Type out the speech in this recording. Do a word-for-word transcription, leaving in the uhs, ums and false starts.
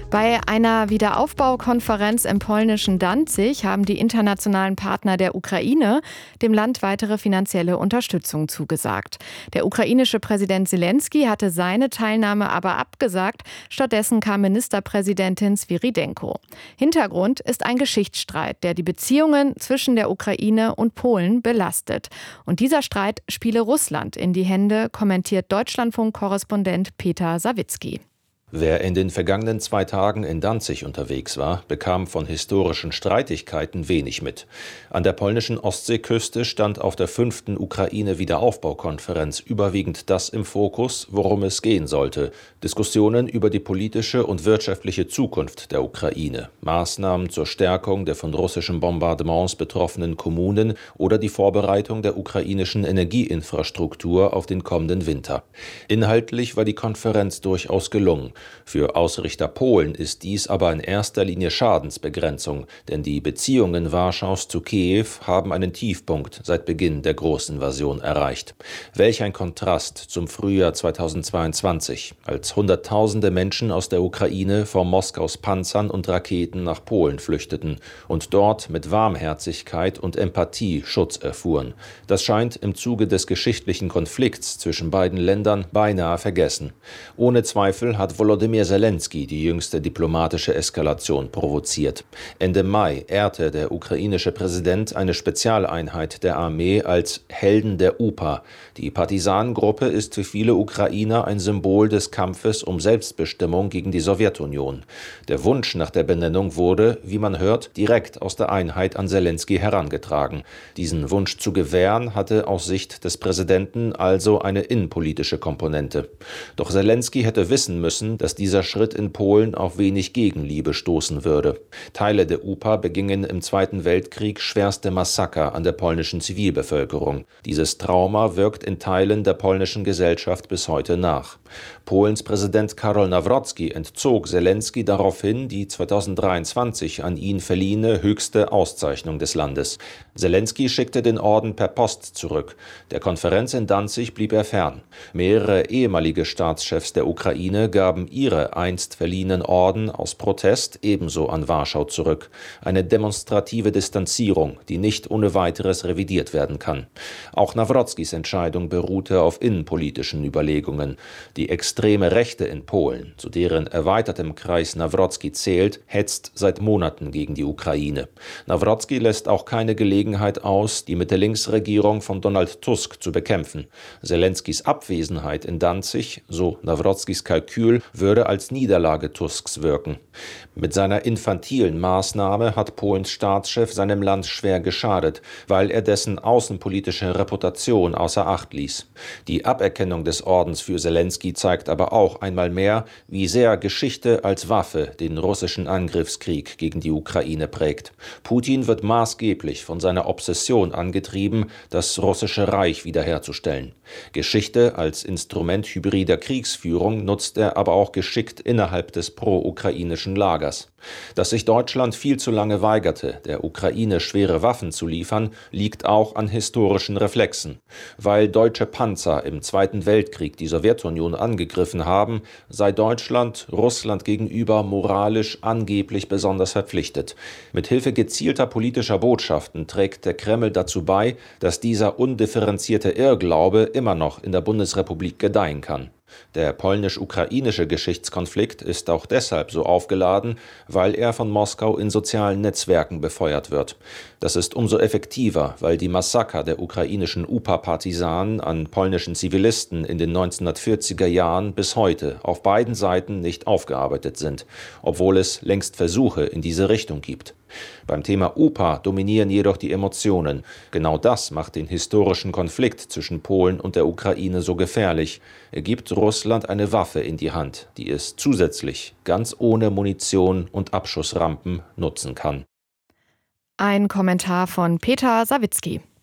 Bei einer Wiederaufbaukonferenz im polnischen Danzig haben die internationalen Partner der Ukraine dem Land weitere finanzielle Unterstützung zugesagt. Der ukrainische Präsident Selenskyj hatte seine Teilnahme aber abgesagt. Stattdessen kam Ministerpräsidentin Svyrydenko. Hintergrund ist ein Geschichtsstreit, der die Beziehungen zwischen der Ukraine und Polen belastet. Und dieser Streit spiele Russland in die Hände, kommentiert Deutschlandfunk-Korrespondent Peter Sawicki. Wer in den vergangenen zwei Tagen in Danzig unterwegs war, bekam von historischen Streitigkeiten wenig mit. An der polnischen Ostseeküste stand auf der fünften Ukraine-Wiederaufbaukonferenz überwiegend das im Fokus, worum es gehen sollte: Diskussionen über die politische und wirtschaftliche Zukunft der Ukraine, Maßnahmen zur Stärkung der von russischen Bombardements betroffenen Kommunen oder die Vorbereitung der ukrainischen Energieinfrastruktur auf den kommenden Winter. Inhaltlich war die Konferenz durchaus gelungen. Für Ausrichter Polen ist dies aber in erster Linie Schadensbegrenzung, denn die Beziehungen Warschaus zu Kiew haben einen Tiefpunkt seit Beginn der Großinvasion erreicht. Welch ein Kontrast zum Frühjahr zweitausendzweiundzwanzig, als Hunderttausende Menschen aus der Ukraine vor Moskaus Panzern und Raketen nach Polen flüchteten und dort mit Warmherzigkeit und Empathie Schutz erfuhren. Das scheint im Zuge des geschichtlichen Konflikts zwischen beiden Ländern beinahe vergessen. Ohne Zweifel hat Volodymyr Selenskyj die jüngste diplomatische Eskalation provoziert. Ende Mai ehrte der ukrainische Präsident eine Spezialeinheit der Armee als Helden der U P A. Die Partisanengruppe ist für viele Ukrainer ein Symbol des Kampfes um Selbstbestimmung gegen die Sowjetunion. Der Wunsch nach der Benennung wurde, wie man hört, direkt aus der Einheit an Selenskyj herangetragen. Diesen Wunsch zu gewähren hatte aus Sicht des Präsidenten also eine innenpolitische Komponente. Doch Selenskyj hätte wissen müssen, dass dieser Schritt in Polen auf wenig Gegenliebe stoßen würde. Teile der U P A begingen im Zweiten Weltkrieg schwerste Massaker an der polnischen Zivilbevölkerung. Dieses Trauma wirkt in Teilen der polnischen Gesellschaft bis heute nach. Polens Präsident Karol Nawrocki entzog Selenskyj daraufhin die zweitausenddreiundzwanzig an ihn verliehene höchste Auszeichnung des Landes. Selenskyj schickte den Orden per Post zurück. Der Konferenz in Danzig blieb er fern. Mehrere ehemalige Staatschefs der Ukraine gaben ihre einst verliehenen Orden aus Protest ebenso an Warschau zurück. Eine demonstrative Distanzierung, die nicht ohne weiteres revidiert werden kann. Auch Nawrockis Entscheidung beruhte auf innenpolitischen Überlegungen. Die extreme Rechte in Polen, zu deren erweitertem Kreis Nawrocki zählt, hetzt seit Monaten gegen die Ukraine. Nawrocki lässt auch keine Gelegenheit aus, die Mitte-Links-Regierung von Donald Tusk zu bekämpfen. Selenskys Abwesenheit in Danzig, so Nawrockis Kalkül, würde als Niederlage Tusks wirken. Mit seiner infantilen Maßnahme hat Polens Staatschef seinem Land schwer geschadet, weil er dessen außenpolitische Reputation außer Acht ließ. Die Aberkennung des Ordens für Selenskyj zeigt aber auch einmal mehr, wie sehr Geschichte als Waffe den russischen Angriffskrieg gegen die Ukraine prägt. Putin wird maßgeblich von seiner Obsession angetrieben, das russische Reich wiederherzustellen. Geschichte als Instrument hybrider Kriegsführung nutzt er aber auch geschickt innerhalb des pro-ukrainischen Lagers. Dass sich Deutschland viel zu lange weigerte, der Ukraine schwere Waffen zu liefern, liegt auch an historischen Reflexen. Weil deutsche Panzer im Zweiten Weltkrieg die Sowjetunion angegriffen haben, sei Deutschland Russland gegenüber moralisch angeblich besonders verpflichtet. Mithilfe gezielter politischer Botschaften trägt der Kreml dazu bei, dass dieser undifferenzierte Irrglaube immer noch in der Bundesrepublik gedeihen kann. Der polnisch-ukrainische Geschichtskonflikt ist auch deshalb so aufgeladen, weil er von Moskau in sozialen Netzwerken befeuert wird. Das ist umso effektiver, weil die Massaker der ukrainischen U P A-Partisanen an polnischen Zivilisten in den neunzehnhundertvierziger Jahren bis heute auf beiden Seiten nicht aufgearbeitet sind, obwohl es längst Versuche in diese Richtung gibt. Beim Thema U P A dominieren jedoch die Emotionen. Genau das macht den historischen Konflikt zwischen Polen und der Ukraine so gefährlich. Er gibt Russland eine Waffe in die Hand, die es zusätzlich ganz ohne Munition und Abschussrampen nutzen kann. Ein Kommentar von Peter Sawicki.